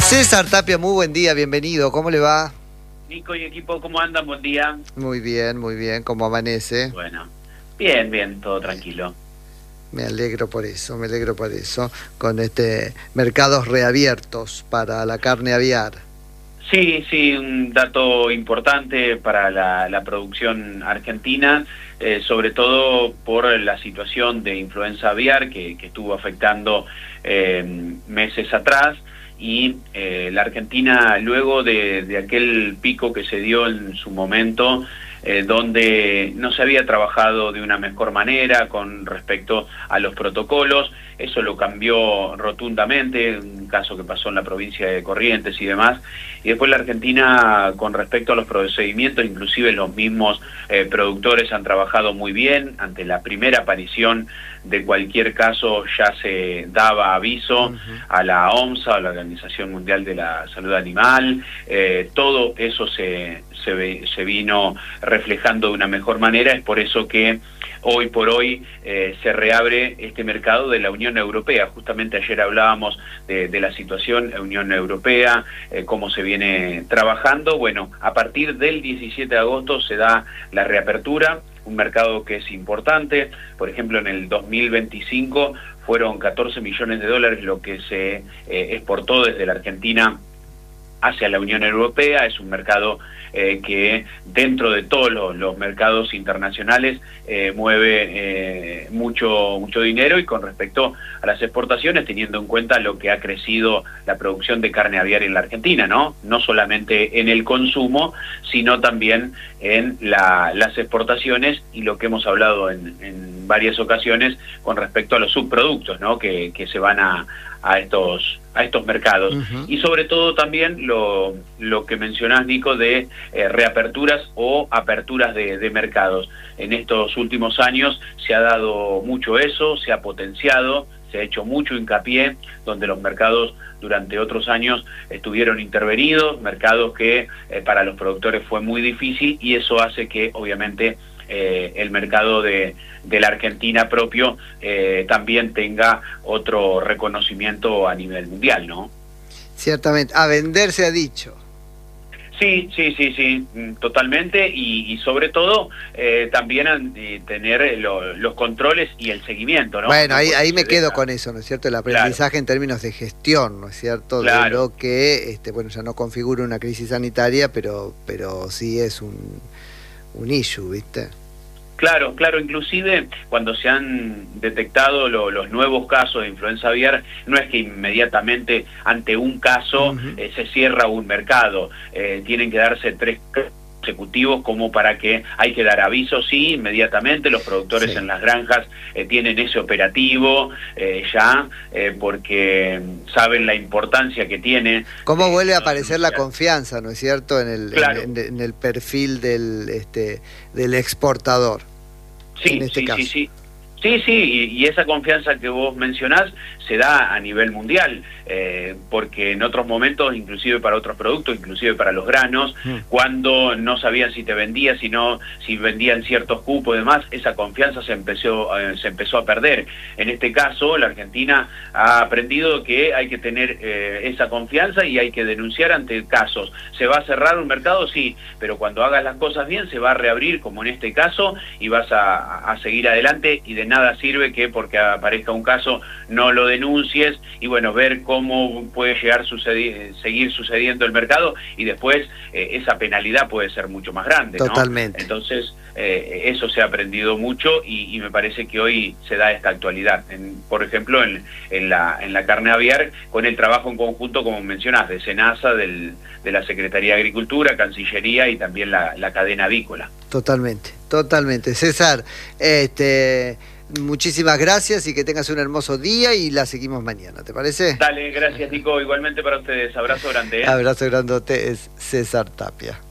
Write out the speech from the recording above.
César Tapia, muy buen día, bienvenido, ¿cómo le va? Nico y equipo, ¿cómo andan? Buen día. Muy bien, ¿cómo amanece? Bueno, bien, todo tranquilo. Me alegro por eso, con mercados reabiertos para la carne aviar. Sí, un dato importante para la producción argentina, sobre todo por la situación de influenza aviar que estuvo afectando meses atrás. Y la Argentina, luego de aquel pico que se dio en su momento, donde no se había trabajado de una mejor manera con respecto a los protocolos, eso lo cambió rotundamente, un caso que pasó en la provincia de Corrientes y demás, y después la Argentina, con respecto a los procedimientos, inclusive los mismos productores han trabajado muy bien. Ante la primera aparición de cualquier caso ya se daba aviso a la OMSA, a la Organización Mundial de la Salud Animal. Todo eso se vino reflejando de una mejor manera. Es por eso que hoy por hoy se reabre este mercado de la Unión Europea. Justamente ayer hablábamos de la situación Unión Europea, cómo se viene trabajando. Bueno, a partir del 17 de agosto se da la reapertura, un mercado que es importante. Por ejemplo, en el 2025 fueron 14 millones de dólares lo que se exportó desde la Argentina hacia la Unión Europea. Es un mercado que dentro de todos los mercados internacionales mueve mucho dinero, y con respecto a las exportaciones, teniendo en cuenta lo que ha crecido la producción de carne aviar en la Argentina, no solamente en el consumo, sino también en las exportaciones, y lo que hemos hablado en varias ocasiones con respecto a los subproductos, ¿no? que se van a estos mercados. Y sobre todo también lo que mencionás, Nico, de reaperturas o aperturas de mercados. En estos últimos años se ha dado mucho eso, se ha potenciado, se ha hecho mucho hincapié, donde los mercados durante otros años estuvieron intervenidos, mercados que para los productores fue muy difícil, y eso hace que obviamente el mercado de la Argentina propio también tenga otro reconocimiento a nivel mundial, ¿no? Ciertamente, a vender se ha dicho. Sí, totalmente, y sobre todo también tener los controles y el seguimiento, ¿no? Bueno, ahí me quedo con eso, ¿no es cierto? El aprendizaje en términos de gestión, ¿no es cierto? De lo que, bueno, ya no configura una crisis sanitaria, pero sí es un issue, ¿viste? Claro, inclusive cuando se han detectado los nuevos casos de influenza aviar, no es que inmediatamente ante un caso se cierra un mercado. Tienen que darse 3 consecutivos como para que hay que dar aviso, sí, inmediatamente. Los productores en las granjas tienen ese operativo porque saben la importancia que tiene. ¿Cómo vuelve a aparecer la confianza, no es cierto, en el perfil del exportador? Sí, y esa confianza que vos mencionás se da a nivel mundial, porque en otros momentos, inclusive para otros productos, inclusive para los granos, cuando no sabían si te vendías, si vendían ciertos cupos y demás, esa confianza se empezó a perder. En este caso, la Argentina ha aprendido que hay que tener esa confianza y hay que denunciar ante casos. ¿Se va a cerrar un mercado? Sí, pero cuando hagas las cosas bien se va a reabrir, como en este caso, y vas a seguir adelante, y de nada sirve que porque aparezca un caso no lo denuncies, y bueno, ver cómo puede seguir sucediendo el mercado, y después esa penalidad puede ser mucho más grande, ¿no? Totalmente. Entonces eso se ha aprendido mucho, y me parece que hoy se da esta actualidad, por ejemplo en la carne aviar, con el trabajo en conjunto, como mencionás, de SENASA, de la Secretaría de Agricultura, Cancillería y también la cadena avícola. Totalmente. César, muchísimas gracias y que tengas un hermoso día, y la seguimos mañana, ¿te parece? Dale, gracias, Nico, igualmente para ustedes. Abrazo grande. Abrazo grandote. Es César Tapia.